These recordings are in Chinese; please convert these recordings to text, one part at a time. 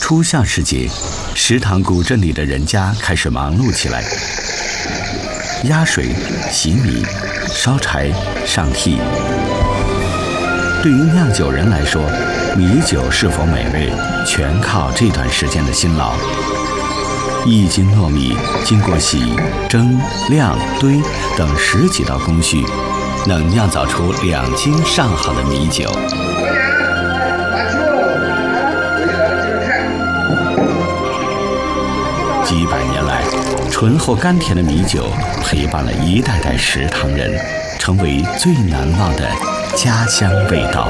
初夏时节，石塘古镇里的人家开始忙碌起来，压水、洗米、烧柴、上屉。对于酿酒人来说，米酒是否美味，全靠这段时间的辛劳。1斤糯米经过洗、蒸、晾、堆等10几道工序，能酿造出2斤上好的米酒。几百年来，醇厚甘甜的米酒陪伴了一代代石塘人，成为最难忘的家乡味道。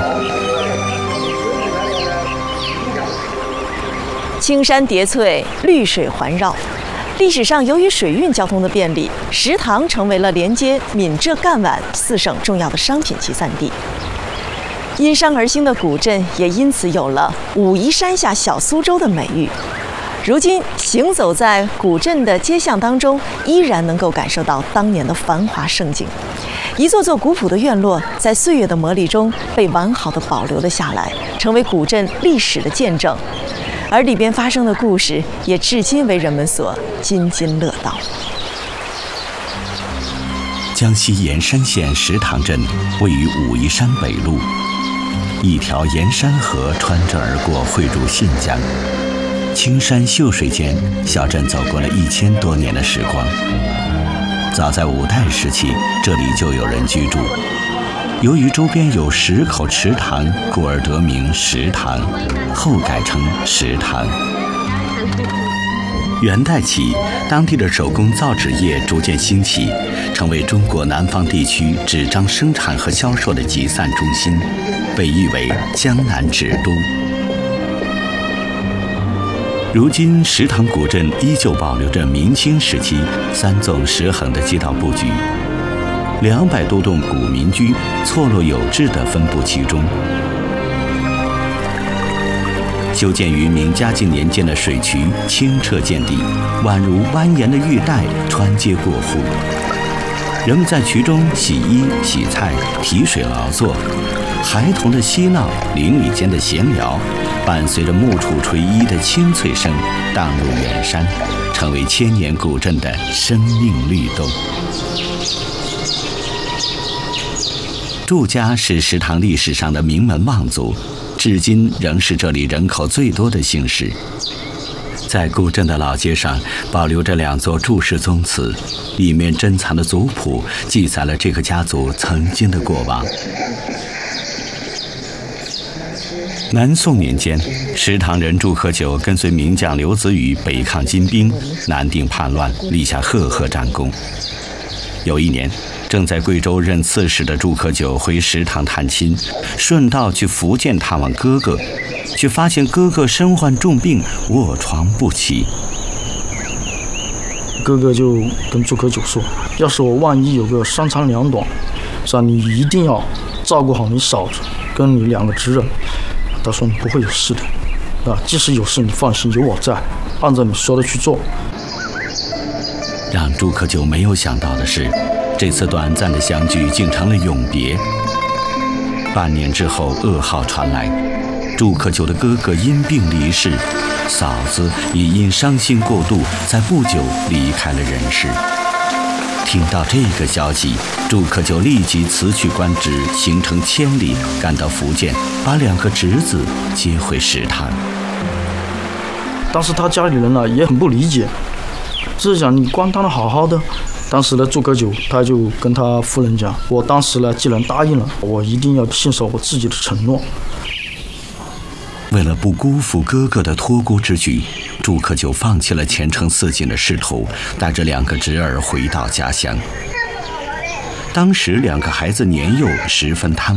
青山叠翠，绿水环绕。历史上，由于水运交通的便利，石塘成为了连接闽浙赣皖4省重要的商品集散地。因山而兴的古镇也因此有了“武夷山下小苏州”的美誉。如今行走在古镇的街巷当中，依然能够感受到当年的繁华盛景。一座座古朴的院落，在岁月的磨砺中被完好的保留了下来，成为古镇历史的见证。而里边发生的故事，也至今为人们所津津乐道。 江西盐山县石塘镇位于武夷山北麓，一条盐山河穿着而过，汇入信江。青山秀水间，小镇走过了1000多年的时光。早在5代时期，这里就有人居住。由于周边有10口池塘，故而得名石塘，后改成石塘。元代起，当地的手工造纸业逐渐兴起，成为中国南方地区纸张生产和销售的集散中心，被誉为江南纸都。如今，石塘古镇依旧保留着明清时期3纵10横的街道布局，200多栋古民居错落有致地分布其中。修建于明嘉靖年间的水渠清澈见底，宛如蜿蜒的玉带穿街过户。人们在渠中洗衣、洗菜、提水劳作，孩童的嬉闹、邻里间的闲聊，伴随着木杵锤衣的清脆声，荡入远山，成为千年古镇的生命律动。祝家是石塘历史上的名门望族，至今仍是这里人口最多的姓氏。在古镇的老街上，保留着2座祝氏宗祠，里面珍藏的族谱记载了这个家族曾经的过往。南宋年间，石塘人祝可久跟随名将刘子宇北抗金兵，南定叛乱，立下赫赫战功。有一年，正在贵州任刺史的祝可久回石塘探亲，顺道去福建探望哥哥，却发现哥哥身患重病，卧床不起。 哥哥就跟祝可久说：“要是我万一有个3长2短，是吧？你一定要照顾好你嫂子跟你2个侄人。”他说：“你不会有事的，啊，即使有事，你放心，有我在，按照你说的去做。” 让祝可久没有想到的是，这次短暂的相聚竟成了永别。半年之后，噩耗传来，祝可久的哥哥因病离世，嫂子也因伤心过度，在不久离开了人世。听到这个消息，祝可久立即辞去官职，行程千里，赶到福建，把2个侄子接回石塘。 当时他家里人呢也很不理解，就是讲你光当得好好的。当时的祝可久他就跟他夫人讲：“我当时呢既然答应了，我一定要信守我自己的承诺。” 为了不辜负哥哥的托孤之举，祝可久放弃了前程似锦的仕途，带着2个侄儿回到家乡。当时2个孩子年幼，十分贪